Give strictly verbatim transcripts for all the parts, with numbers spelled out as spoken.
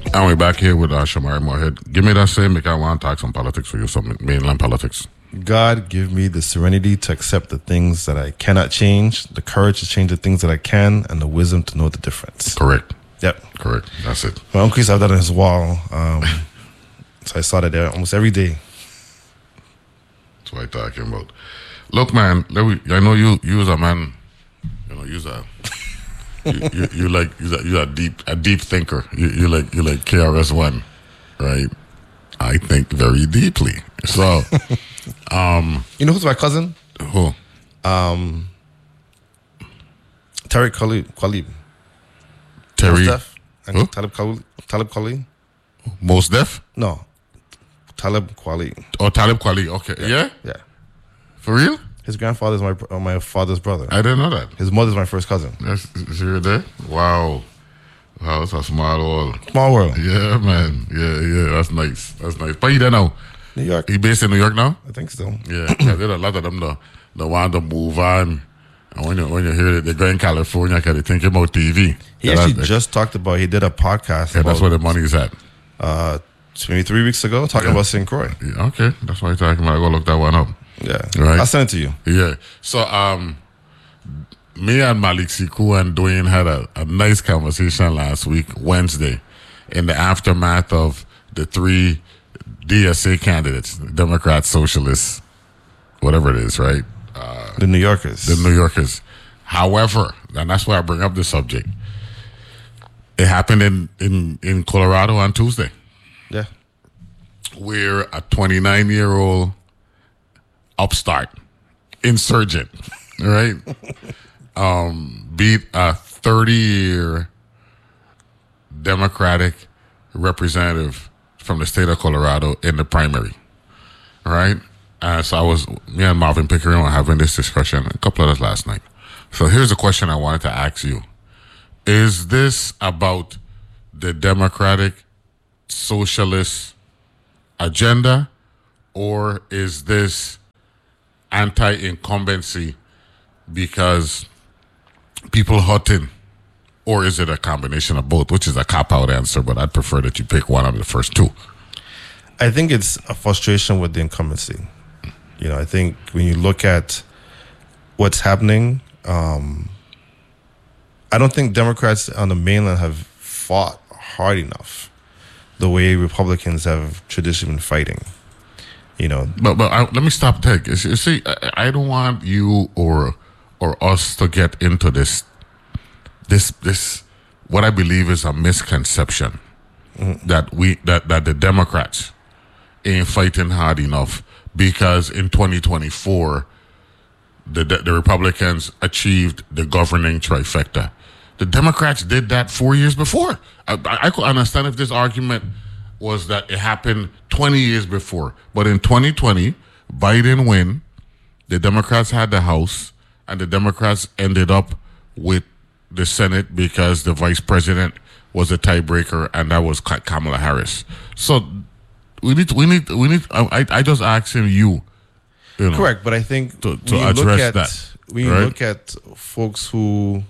And we're back here with uh, Shamari Moorhead. Give me that same, make I want to talk some politics for you, some mainland politics. God, give me the serenity to accept the things that I cannot change, the courage to change the things that I can, and the wisdom to know the difference. Correct. Yep. Correct. That's it. My uncle used to have that on his wall. Um, so I saw that there almost every day. That's what I'm talking about. Look, man, I know you, you as a man, you know, you're a... you, you, you like you're, you're a deep a deep thinker. You, you like you like K R S One, right? I think very deeply. So, um, you know who's my cousin? Who? Um, Tariq Khalib. Khalib. Terry. Who? Talib Khalib. Talib Khalib. Mos Def? No. Talib Kweli. Oh, Talib Kweli. Okay. Yeah? Yeah. yeah. For real? His grandfather's my uh, my father's brother. I didn't know that. His mother's my first cousin. That's you're there? Wow. Wow, that's a small world. Small world. Yeah, man. Yeah, yeah. That's nice. That's nice. But he there now? New York. He based in New York now? I think so. Yeah. yeah there's a lot of them that, that want to move on. And when you, when you hear it, they go in California because they think about T V. He yeah, actually that, just talked about, he did a podcast. Yeah, about, that's where the money is at. Uh, maybe three weeks ago, talking yeah. about Saint Croix. Yeah, okay, that's why you're talking about. I go look that one up. Yeah, right. I'll send it to you. Yeah. So, um, me and Malik Siku and Dwayne had a, a nice conversation last week, Wednesday, in the aftermath of the three D S A candidates, Democrats, Socialists, whatever it is, right? Uh, the New Yorkers. The New Yorkers. However, and that's why I bring up the subject, it happened in, in, in Colorado on Tuesday. Yeah. Where a twenty-nine-year-old upstart, insurgent, right? um, beat a thirty-year Democratic representative from the state of Colorado in the primary, right? Uh, so I was, me and Marvin Pickering were having this discussion, a couple of us last night. So here's a question I wanted to ask you. Is this about the Democratic Socialist agenda, or is this anti-incumbency because people hurting, or is it a combination of both, which is a cop-out answer, but I'd prefer that you pick one of the first two. I think it's a frustration with the incumbency. You know, I think when you look at what's happening, um, I don't think Democrats on the mainland have fought hard enough the way Republicans have traditionally been fighting. You know, but but I, let me stop there. You see, I, I don't want you or or us to get into this this this what I believe is a misconception mm-hmm. that we that that the Democrats ain't fighting hard enough because in twenty twenty-four the the Republicans achieved the governing trifecta. The Democrats did that four years before. I, I, I could understand if this argument was that it happened twenty years before. But in twenty twenty, Biden win, the Democrats had the House, and the Democrats ended up with the Senate because the vice president was a tiebreaker, and that was Kamala Harris. So we need, we need, we need. I, I just asking you, you know, correct. But I think to, to address at, that, when you right? look at folks who,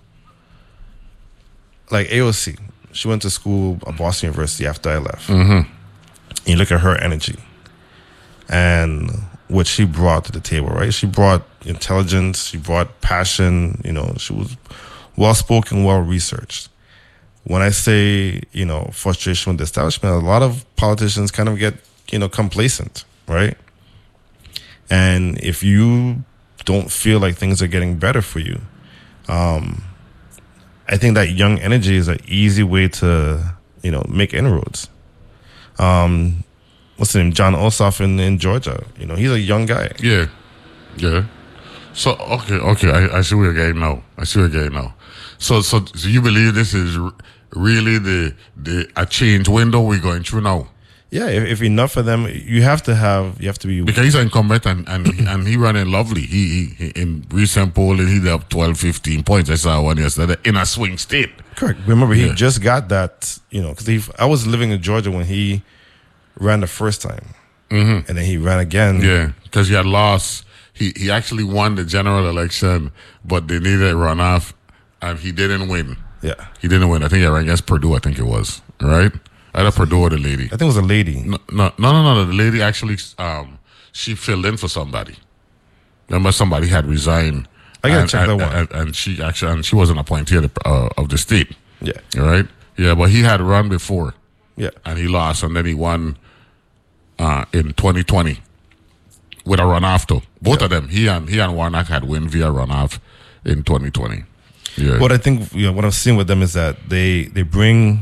like A O C. She went to school at Boston University after I left. Mm-hmm. You look at her energy and what she brought to the table, right? She brought intelligence. She brought passion. You know, she was well-spoken, well-researched. When I say, you know, frustration with the establishment, a lot of politicians kind of get, you know, complacent, right? And if you don't feel like things are getting better for you, um, I think that young energy is an easy way to, you know, make inroads. Um, what's his name? John Ossoff in, in Georgia. You know, he's a young guy. Yeah, yeah. So okay, okay, I, I see where you're getting now. I see where you're getting now. So, so, so you believe this is r- really the the a change window we're going through now? Yeah, if, if enough of them, you have to have, you have to be because he's an incumbent and and, and he running lovely. He, he in recent polling he's up twelve, fifteen points. I saw one yesterday in a swing state. Correct. Remember, he yeah. just got that. You know, because I was living in Georgia when he ran the first time, mm-hmm. and then he ran again. Yeah, because he had lost. He he actually won the general election, but they needed a runoff, and he didn't win. Yeah, he didn't win. I think he ran against Purdue. I think it was right. Either Purdue or the lady. I think it was a lady. No, no, no, no, no. The lady actually, um, she filled in for somebody. Remember, somebody had resigned. I gotta and, check that and, one. And, and she actually, and she was an appointee of the, uh, of the state. Yeah. All right. Yeah, but he had run before. Yeah. And he lost, and then he won uh, in twenty twenty with a runoff too. Both yeah. of them, he and he and Warnock had win via runoff in twenty twenty. Yeah. What I think, you know, what I'm seeing with them is that they they bring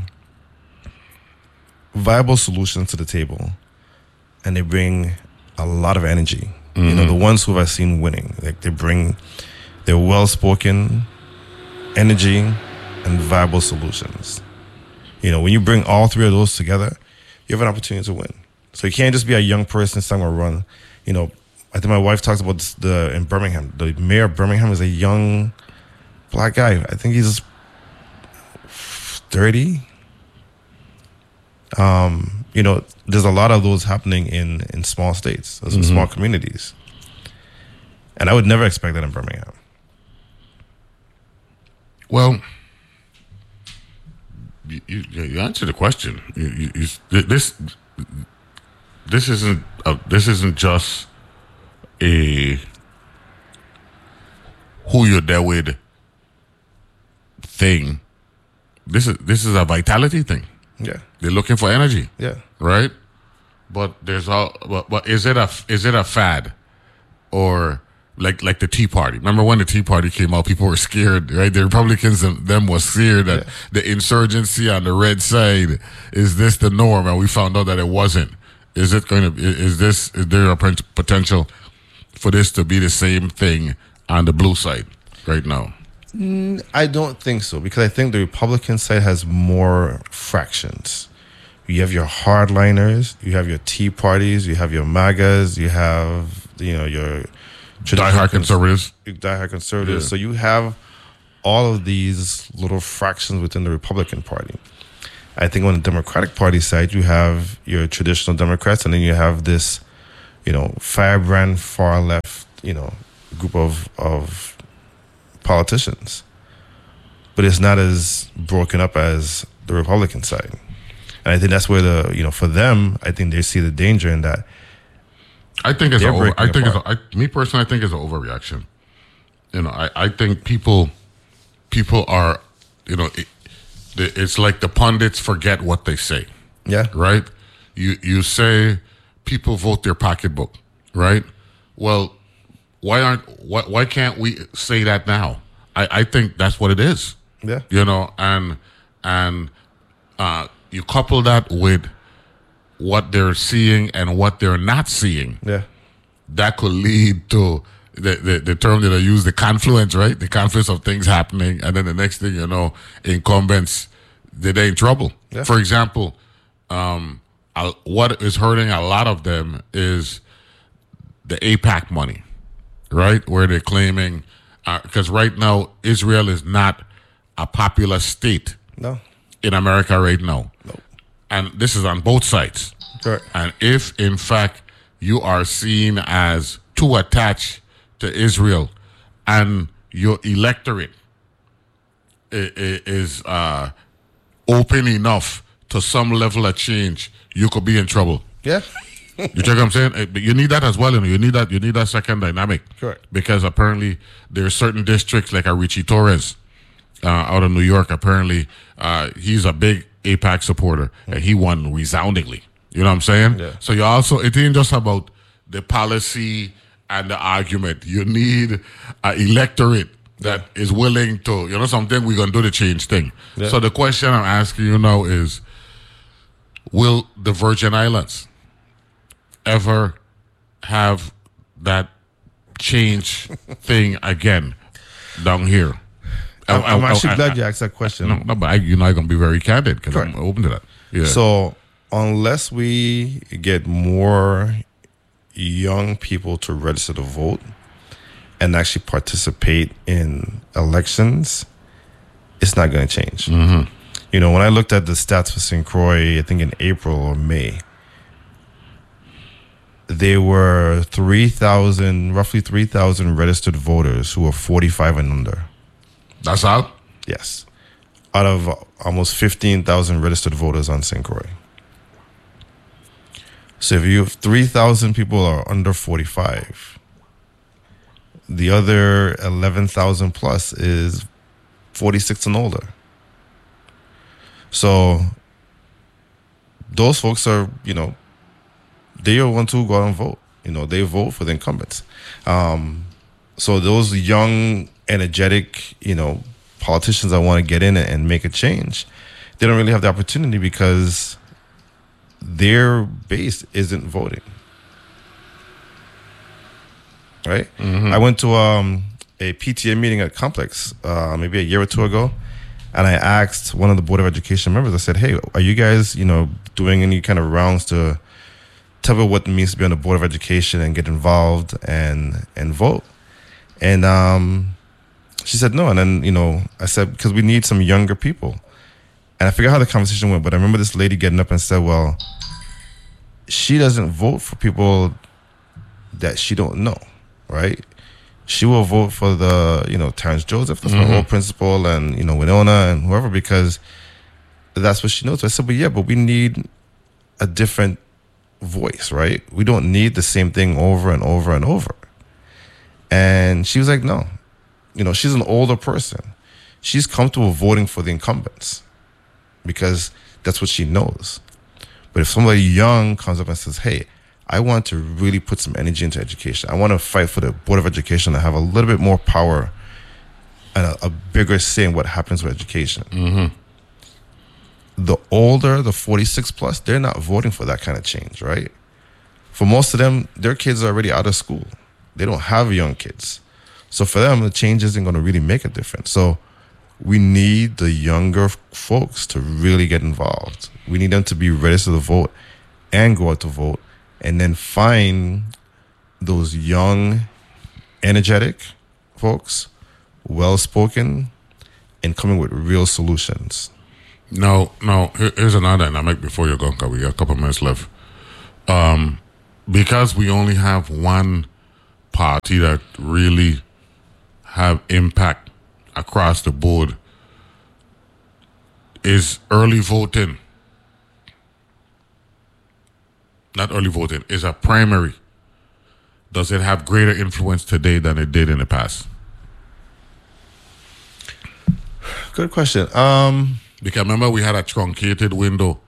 viable solutions to the table, and they bring a lot of energy. Mm-hmm. You know, the ones who I've seen winning, like they bring their well-spoken energy and viable solutions. You know, when you bring all three of those together, you have an opportunity to win. So you can't just be a young person saying a run. You know, I think my wife talks about this, the in Birmingham. The mayor of Birmingham is a young black guy. I think he's thirty. Um, you know, there's a lot of those happening in, in small states, in mm-hmm. small communities. And I would never expect that in Birmingham. Well, you, you, you answer the question. You, you, you, this this isn't a, this isn't just a who you're there with thing. This is this is a vitality thing. Yeah, they're looking for energy. Yeah, right. But there's all. But, but is it a is it a fad, or like like the Tea Party? Remember when the Tea Party came out? People were scared, right? The Republicans and them were scared that yeah. the insurgency on the red side is this the norm, and we found out that it wasn't. Is it going to? Is this? Is there a potential for this to be the same thing on the blue side right now? Mm, I don't think so, because I think the Republican side has more fractions. You have your hardliners, you have your Tea Parties, you have your MAGAs, you have, you know, your diehard conservatives. Diehard conservatives. Yeah. So you have all of these little fractions within the Republican Party. I think on the Democratic Party side, you have your traditional Democrats, and then you have this, you know, firebrand far left, you know, group of of politicians. But it's not as broken up as the Republican side. And I think that's where the, you know, for them, I think they see the danger in that. I think it's, a over, I think it's a, I, me personally, I think it's an overreaction. You know, I, I think people, people are, you know, it, it's like the pundits forget what they say. Yeah. Right? You, you say people vote their pocketbook, right? Well, why aren't, why, why can't we say that now? I, I think that's what it is. Yeah. You know, and, and, uh, you couple that with what they're seeing and what they're not seeing. Yeah. That could lead to the, the, the term that I use, the confluence, right? The confluence of things happening. And then the next thing you know, incumbents, they're in trouble. Yeah. For example, um, what is hurting a lot of them is the AIPAC money, right? Where they're claiming, because uh, right now, Israel is not a popular state. No. In America right now. No. And this is on both sides. Correct. And if, in fact, you are seen as too attached to Israel and your electorate is uh, open enough to some level of change, you could be in trouble. Yeah. You check what I'm saying? You need that as well. You know, you need that. You need that second dynamic. Correct. Because apparently there are certain districts like a Richie Torres uh, out of New York. Apparently, uh, he's a big AIPAC supporter, mm-hmm. and he won resoundingly. You know what I'm saying? Yeah. So you also, it ain't just about the policy and the argument. You need an electorate that yeah. is willing to, you know, something we're going to do the change thing. Yeah. So the question I'm asking you now is, will the Virgin Islands ever have that change thing again down here? I'm, I'm I, actually I, glad I, you asked that question. No, no but I, you're not going to be very candid because I'm open to that. Yeah. So unless we get more young people to register to vote and actually participate in elections, it's not going to change. Mm-hmm. You know, when I looked at the stats for Saint Croix, I think in April or May, there were three thousand, roughly three thousand registered voters who were forty-five and under. That's out? Yes. out of almost fifteen thousand registered voters on Saint Croix. So if you have three thousand people are under forty-five, the other eleven thousand plus is forty-six and older. So those folks are, you know, they are ones who go out and vote. You know, they vote for the incumbents. Um, so those young, energetic, you know, politicians that want to get in and make a change, they don't really have the opportunity because their base isn't voting. Right? Mm-hmm. I went to um, a P T A meeting at Complex uh, maybe a year or two ago, and I asked one of the Board of Education members, I said, hey, are you guys, you know, doing any kind of rounds to tell me what it means to be on the Board of Education and get involved and and vote? And um, she said no. And then, you know, I said, because we need some younger people. And I forget how the conversation went, but I remember this lady getting up and said, well, she doesn't vote for people that she don't know, right? She will vote for the, you know, Terrence Joseph, the mm-hmm. old principal, and, you know, Winona and whoever, because that's what she knows. So I said, but yeah, but we need a different voice, right? We don't need the same thing over and over and over. And she was like, no. You know, she's an older person. She's comfortable voting for the incumbents because that's what she knows. But if somebody young comes up and says, hey, I want to really put some energy into education, I want to fight for the Board of Education to have a little bit more power and a, a bigger say in what happens with education. Mm-hmm. The older, the forty-six plus, they're not voting for that kind of change, right? For most of them, their kids are already out of school. They don't have young kids. So for them, the change isn't going to really make a difference. So we need the younger folks to really get involved. We need them to be ready to vote and go out to vote, and then find those young, energetic folks, well-spoken, and coming with real solutions. No, no, here's another dynamic before you go, because we got a couple minutes left. Um, because we only have one party that really have impact across the board, is early voting. Not early voting, is a primary. Does it have greater influence today than it did in the past? Good question. Um, because remember, we had a truncated window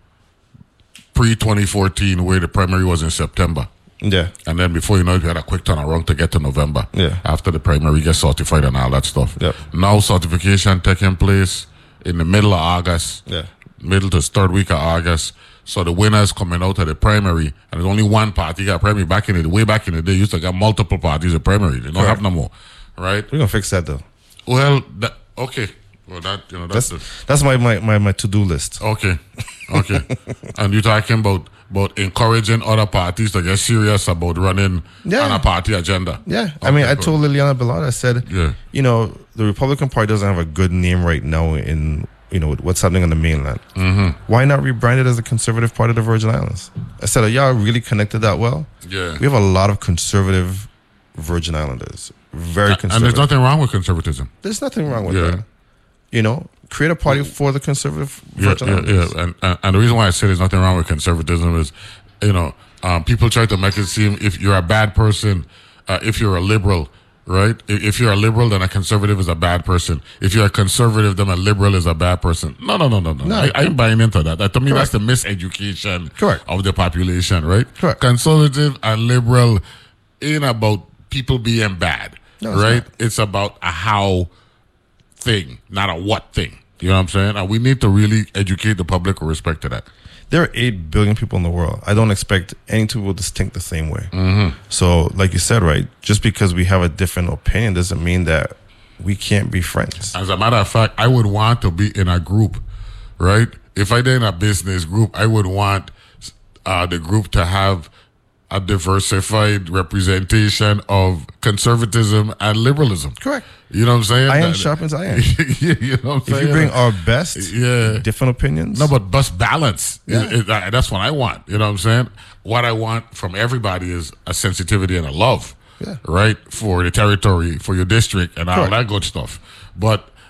pre twenty fourteen where the primary was in September. Yeah. And then before you know it, we had a quick turnaround to get to November. Yeah. After the primary gets certified and all that stuff. Yep. Now certification taking place in the middle of August. Yeah. Middle to third week of August. So the winners coming out of the primary, and there's only one party got primary. Back in the way back in the day, used to got multiple parties at primary. They don't have no more, right? We're gonna fix that though. Well, that, okay. Well, that you know that's that's, the, that's my, my, my, my to do list. Okay, okay. And you're talking about about encouraging other parties to get serious about running yeah. on a party agenda. Yeah, okay, I mean, I cool. told Liliana Bellotta, I said, yeah. you know, the Republican Party doesn't have a good name right now in, you know, what's happening on the mainland. Mm-hmm. Why not rebrand it as a conservative part of the Virgin Islands? I said, are y'all really connected that well? Yeah. We have a lot of conservative Virgin Islanders. Very conservative. And there's nothing wrong with conservatism. There's nothing wrong with yeah. that. You know, create a party for the conservative yeah, Virgin yeah, Islanders. Yeah, and, and, and the reason why I say there's nothing wrong with conservatism is, you know, um, people try to make it seem if you're a bad person, uh, if you're a liberal, right? If, if you're a liberal, then a conservative is a bad person. If you're a conservative, then a liberal is a bad person. No, no, no, no, no. No. I, I ain't buying into that. that to me, Correct. that's the miseducation Correct. of the population, right? Correct. Conservative and liberal ain't about people being bad, No, it's right? not. It's about a how thing, not a what thing. You know what I'm saying? And we need to really educate the public with respect to that. There are eight billion people in the world. I don't expect any two people to think the same way. Mm-hmm. So, like you said, right, just because we have a different opinion doesn't mean that we can't be friends. As a matter of fact, I would want to be in a group, right? If I did in a business group, I would want uh, the group to have a diversified representation of conservatism and liberalism. Correct. You know what I'm saying? Iron That- sharpens iron. yeah, you know what I'm If saying? you bring our best, Yeah. different opinions. No, but best balance. Yeah. Is- is- uh, that's what I want. You know what I'm saying? What I want from everybody is a sensitivity and a love, Yeah. right? For the territory, for your district, and all Correct. that good stuff. But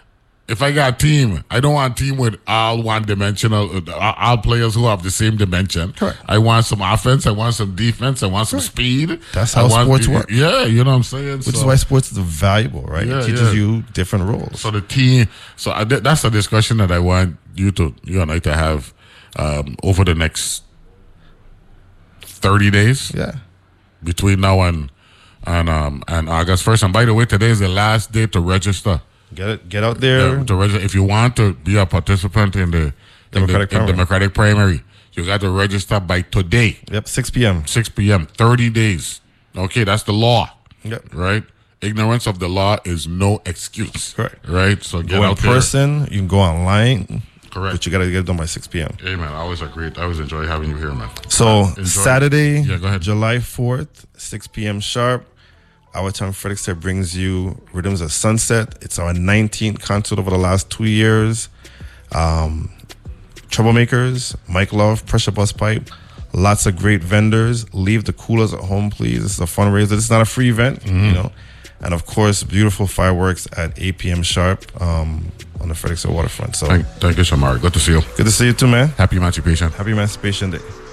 if I got a team, I don't want a team with all one dimensional, uh, all players who have the same dimension. Correct. I want some offense. I want some defense. I want some Correct. speed. That's I how want, sports work. Yeah, you know what I'm saying? Which so, is why sports is valuable, right? Yeah, it teaches yeah. you different roles. So the team, so I, that's a discussion that I want you to, you and I to have um, over the next thirty days. Yeah. Between now and and um and August first. And by the way, today is the last day to register. Get it. Get out there. Yeah, to register. If you want to be a participant in the Democratic in the, in primary. Democratic primary, you got to register by today, Yep. six p.m. six p.m. thirty days. Okay, that's the law. Yep. Right. Ignorance of the law is no excuse. Correct. Right. So get Go in out person. You can go online. there. Correct. But you got to get it done by six p.m. Hey man, I always agree. I always enjoy having you here, man. So Enjoy. Saturday, Yeah, go ahead. July fourth, six p.m. sharp. Our Town Fredericksburg brings you Rhythms of Sunset. It's our nineteenth concert over the last two years. Um, Troublemakers, Mike Love, Pressure Bus Pipe, lots of great vendors. Leave the coolers at home, please. This is a fundraiser. This is not a free event, Mm-hmm. you know. And of course, beautiful fireworks at eight p.m. sharp um, on the Fredericksburg waterfront. So Thank, thank you, Shamar. Good to see you. good to see you too, man. Happy Emancipation. Happy Emancipation Day.